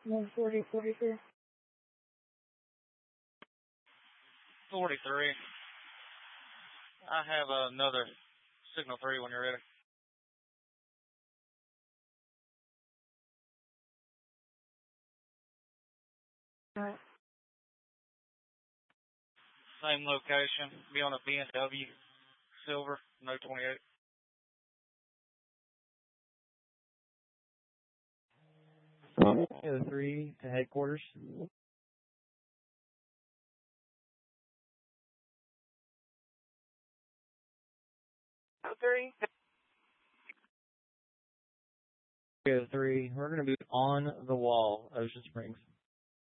140, 43. 43. I have another signal 3 when you're ready. All right. Same location. Be on a BMW silver, no 28. Echo 3 to headquarters. Three. Echo 3, we're going to be on the wall, Ocean Springs.